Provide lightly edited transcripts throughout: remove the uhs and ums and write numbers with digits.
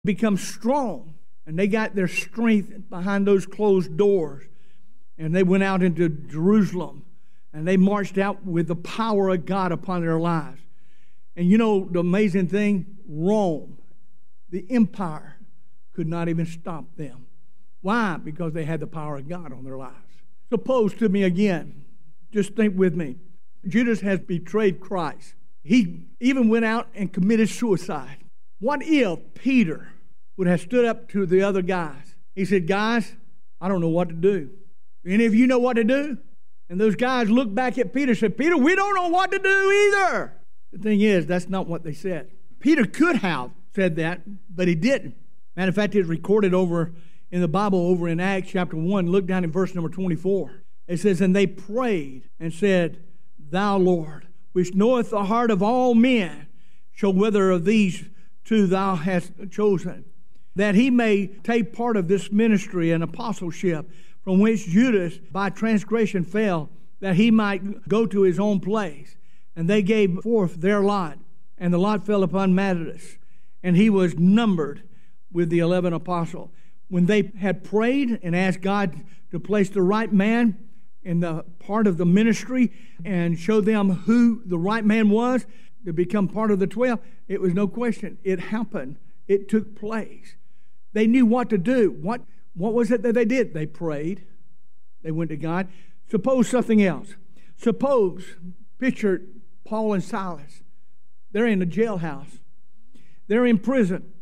become strong. And they got their strength behind those closed doors. And they went out into Jerusalem. And they marched out with the power of God upon their lives. And you know the amazing thing? Rome, the empire, could not even stop them. Why? Because they had the power of God on their lives. Suppose to me again, just think with me, Judas has betrayed Christ. He even went out and committed suicide. What if Peter would have stood up to the other guys? He said, guys, I don't know what to do. Any of you know what to do? And those guys looked back at Peter and said, Peter, we don't know what to do either. The thing is, that's not what they said. Peter could have said that, but he didn't. Matter of fact, it's recorded over in the Bible over in Acts chapter 1. Look down in verse number 24. It says, and they prayed and said, Thou, Lord, which knoweth the heart of all men, show whether of these two thou hast chosen, that he may take part of this ministry and apostleship, from which Judas by transgression fell, that he might go to his own place. And they gave forth their lot, and the lot fell upon Matthias, and he was numbered with the 11 apostles. When they had prayed and asked God to place the right man in the part of the ministry and show them who the right man was to become part of the 12, it was no question. It happened. It took place. They knew what to do. What was it that they did? They prayed. They went to God. Suppose something else. Suppose, picture Paul and Silas. They're in the jailhouse. They're in prison.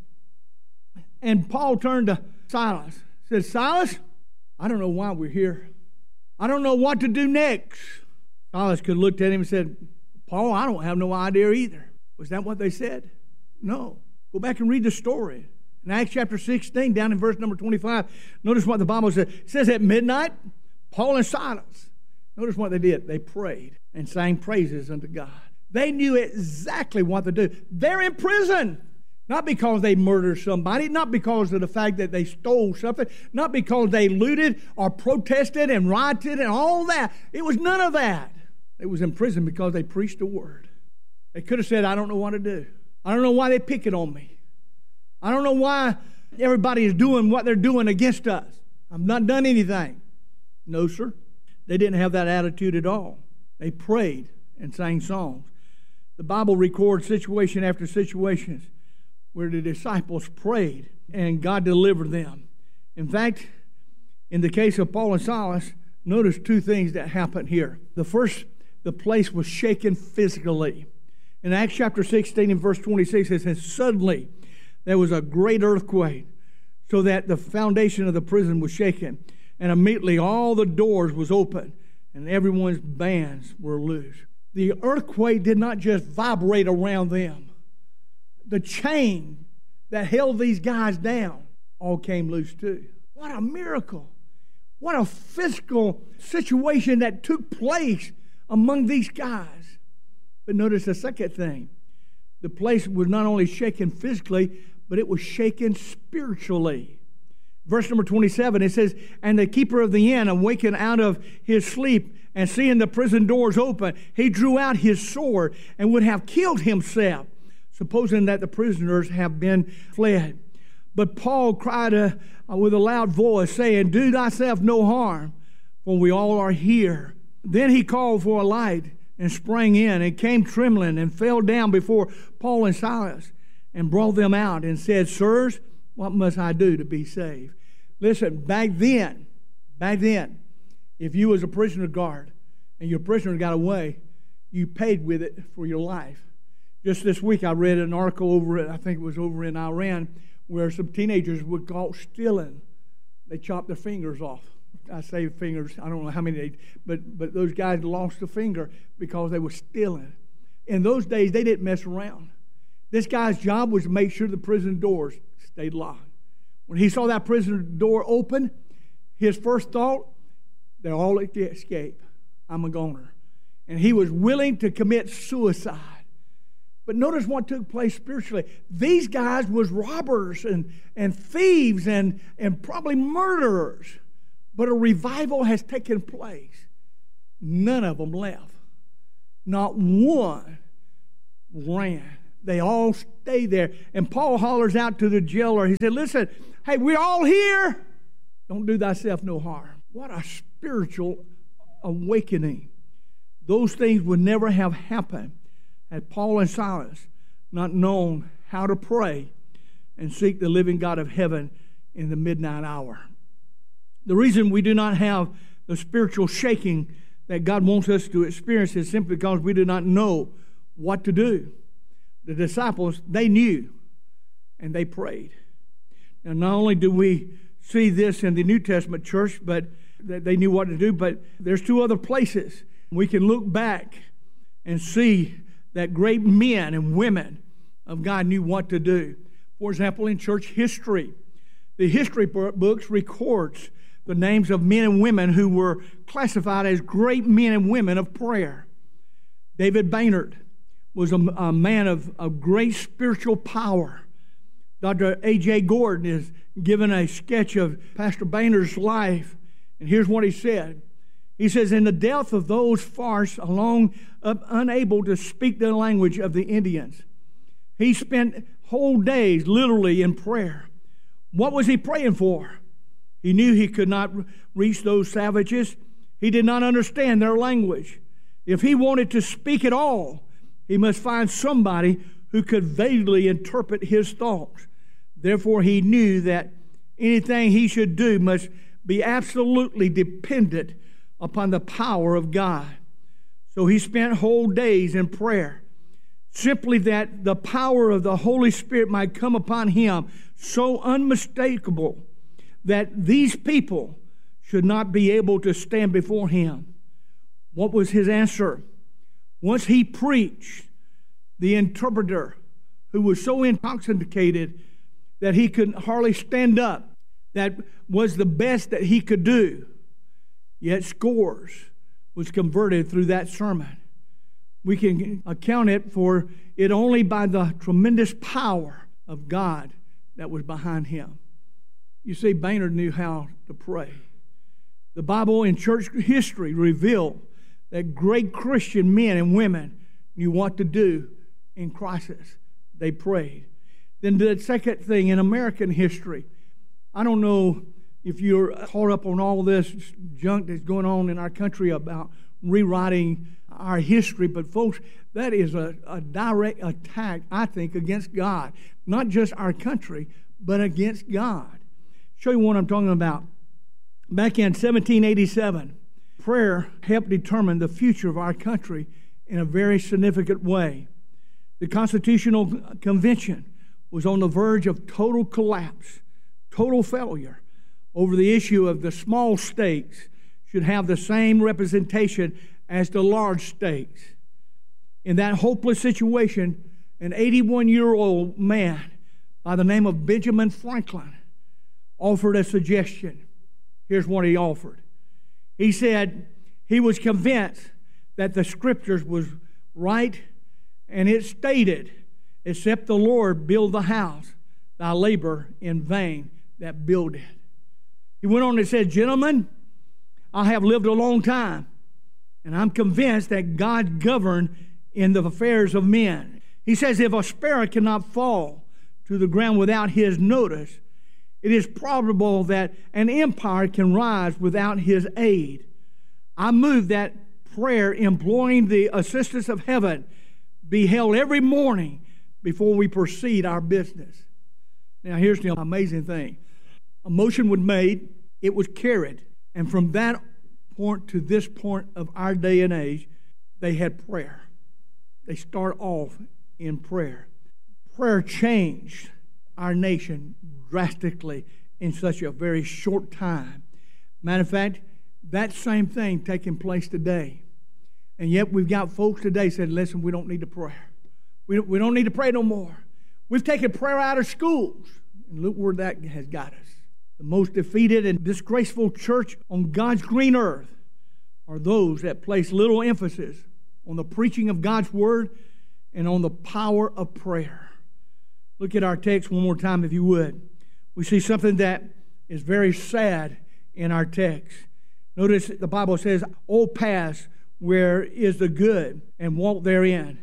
And Paul turned to Silas. Said, Silas, I don't know why we're here. I don't know what to do next. Silas could have looked at him and said, Paul, I don't have no idea either. Was that what they said? No. Go back and read the story. In Acts chapter 16, down in verse number 25, notice what the Bible says. It says at midnight, Paul and Silas, notice what they did. They prayed and sang praises unto God. They knew exactly what to do. They're in prison. Not because they murdered somebody, not because of the fact that they stole something, not because they looted or protested and rioted and all that. It was none of that. They was in prison because they preached the word. They could have said, I don't know what to do. I don't know why they pick it on me. I don't know why everybody is doing what they're doing against us. I've not done anything. No, sir. They didn't have that attitude at all. They prayed and sang songs. The Bible records situation after situations where the disciples prayed and God delivered them. In fact, in the case of Paul and Silas, notice two things that happened here. The first, the place was shaken physically. In Acts chapter 16 and verse 26, it says, suddenly there was a great earthquake, so that the foundation of the prison was shaken. And immediately all the doors was open, and everyone's bands were loose. The earthquake did not just vibrate around them. The chain that held these guys down all came loose too. What a miracle. What a physical situation that took place among these guys. But notice the second thing. The place was not only shaken physically, but it was shaken spiritually. Verse number 27, it says, and the keeper of the inn, awakened out of his sleep, and seeing the prison doors open, he drew out his sword and would have killed himself, supposing that the prisoners have been fled. But Paul cried with a loud voice, saying, do thyself no harm, for we all are here. Then he called for a light and sprang in and came trembling and fell down before Paul and Silas and brought them out and said, sirs, what must I do to be saved? Listen, back then, if you was a prisoner guard and your prisoner got away, you paid with it for your life. Just this week I read an article I think it was over in Iran, where some teenagers were caught stealing. They chopped their fingers off. I say fingers, I don't know how many, but those guys lost a finger because they were stealing. In those days, they didn't mess around. This guy's job was to make sure the prison doors stayed locked. When he saw that prison door open, his first thought, they're all at the escape. I'm a goner. And he was willing to commit suicide. But notice what took place spiritually. These guys was robbers and thieves and probably murderers. But a revival has taken place. None of them left. Not one ran. They all stay there. And Paul hollers out to the jailer. He said, listen, hey, we're all here. Don't do thyself no harm. What a spiritual awakening. Those things would never have happened had Paul and Silas not known how to pray and seek the living God of heaven in the midnight hour. The reason we do not have the spiritual shaking that God wants us to experience is simply because we do not know what to do. The disciples, they knew, and they prayed. Now, not only do we see this in the New Testament church, but that they knew what to do, but there's two other places we can look back and see that great men and women of God knew what to do. For example, in church history, the history books records the names of men and women who were classified as great men and women of prayer. David Baynard was a man of great spiritual power. Dr. A.J. Gordon is given a sketch of Pastor Baynard's life, and here's what he said. He says, in the death of those far along, unable to speak the language of the Indians, he spent whole days literally in prayer. What was he praying for? He knew he could not reach those savages. He did not understand their language. If he wanted to speak at all, he must find somebody who could vaguely interpret his thoughts. Therefore, he knew that anything he should do must be absolutely dependent upon the power of God. So he spent whole days in prayer, simply that the power of the Holy Spirit might come upon him, so unmistakable that these people should not be able to stand before him. What was his answer? Once he preached, the interpreter, who was so intoxicated that he could hardly stand up, that was the best that he could do. Yet scores was converted through that sermon. We can account it for it only by the tremendous power of God that was behind him. You see, Baynard knew how to pray. The Bible in church history revealed that great Christian men and women knew what to do in crisis. They prayed. Then the second thing in American history, I don't know if you're caught up on all this junk that's going on in our country about rewriting our history, but folks, that is a direct attack, I think, against God. Not just our country, but against God. Show you what I'm talking about. Back in 1787, prayer helped determine the future of our country in a very significant way. The Constitutional Convention was on the verge of total collapse, total failure over the issue of the small states should have the same representation as the large states. In that hopeless situation, an 81-year-old man by the name of Benjamin Franklin offered a suggestion. Here's what he offered. He said he was convinced that the Scriptures was right, and it stated, except the Lord build the house, thy labor in vain that build it. He went on and said, gentlemen, I have lived a long time, and I'm convinced that God governed in the affairs of men. He says, if a sparrow cannot fall to the ground without his notice, it is probable that an empire can rise without his aid. I move that prayer imploring the assistance of heaven be held every morning before we proceed our business. Now, here's the amazing thing. A motion was made, it was carried, and from that point to this point of our day and age, they had prayer. They start off in prayer. Prayer changed our nation drastically in such a very short time. Matter of fact, that same thing taking place today. And yet we've got folks today saying, listen, we don't need to pray. We don't need to pray no more. We've taken prayer out of schools. And look where that has got us. The most defeated and disgraceful church on God's green earth are those that place little emphasis on the preaching of God's word and on the power of prayer. Look at our text one more time, if you would. We see something that is very sad in our text. Notice the Bible says, O pass where is the good, and walk therein,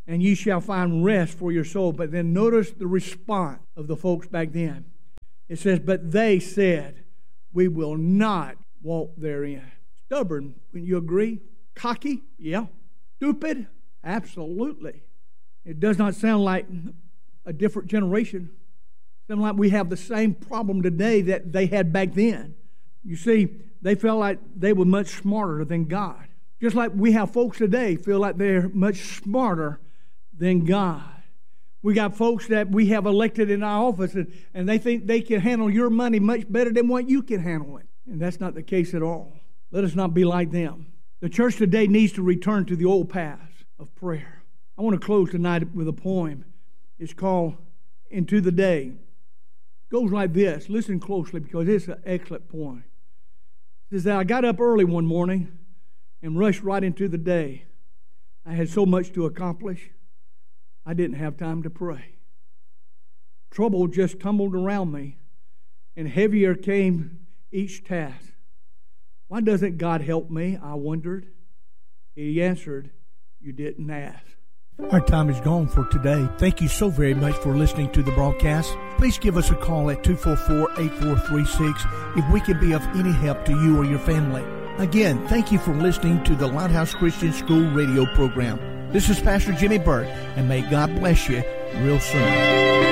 and ye shall find rest for your soul. But then notice the response of the folks back then. It says, but they said, we will not walk therein. Stubborn, wouldn't you agree? Cocky? Yeah. Stupid? Absolutely. It does not sound like a different generation. It sounds like we have the same problem today that they had back then. You see, they felt like they were much smarter than God. Just like we have folks today feel like they're much smarter than God. We got folks that we have elected in our office, and they think they can handle your money much better than what you can handle it. And that's not the case at all. Let us not be like them. The church today needs to return to the old paths of prayer. I want to close tonight with a poem. It's called Into the Day. It goes like this. Listen closely because it's an excellent poem. It says that I got up early one morning and rushed right into the day. I had so much to accomplish, I didn't have time to pray. Trouble just tumbled around me, and heavier came each task. Why doesn't God help me? I wondered. He answered, you didn't ask. Our time is gone for today. Thank you so very much for listening to the broadcast. Please give us a call at 244-8436 if we can be of any help to you or your family. Again, thank you for listening to the Lighthouse Christian School radio program. This is Pastor Jimmy Burt, and may God bless you real soon.